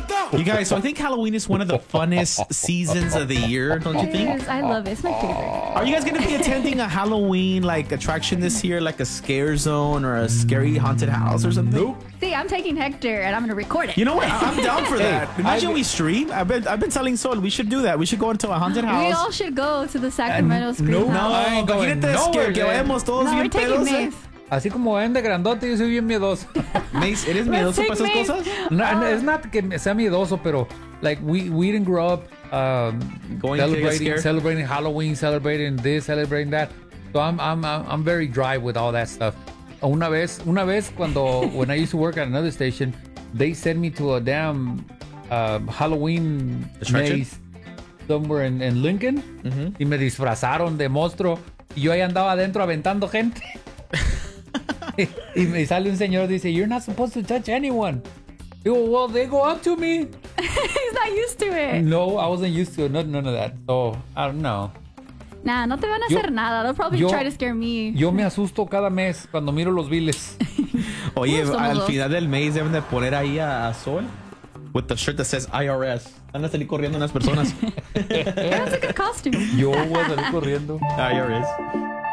You guys, so I think Halloween is one of the funnest seasons of the year, don't you think? It is. I love it. It's my favorite. Are you guys going to be attending a Halloween like attraction this year, like a scare zone or a scary haunted house or something? Nope. See, I'm taking Hector and I'm going to record it. You know what? I'm down for that. Hey, Imagine we stream. I've been telling Sol we should do that. We should go into a haunted house. We all should go to the Sacramento Scream no, House. I ain't going imagínate nowhere, que man. vayamos todos No, bien we're taking pedos. Mace. Así como ven de grandote, yo soy bien miedoso. Mace, ¿eres Let's miedoso para esas take cosas? Mace. No, es not que sea miedoso, pero like we didn't grow up Going to get scared? celebrating Halloween, celebrating this, celebrating that. So I'm very dry with all that stuff. Una vez cuando when I used to work at another station, they sent me to a damn Halloween Attraction? maze somewhere in Lincoln y me disfrazaron de monstruo y yo ahí andaba adentro aventando gente. y me sale un señor dice, "You're not supposed to touch anyone." Digo, "Well, they go up to me." He's not used to it. No, I wasn't used to it. None of that. So, I don't know. Nah, no te van a hacer nada. They'll probably try to scare me. Yo me asusto cada mes cuando miro los biles. Oye, Somos al dos. final del mes deben de poner ahí a Sol with the shirt that says IRS. Van a salir corriendo unas personas. That's a good costume. Yo voy a salir corriendo. IRS.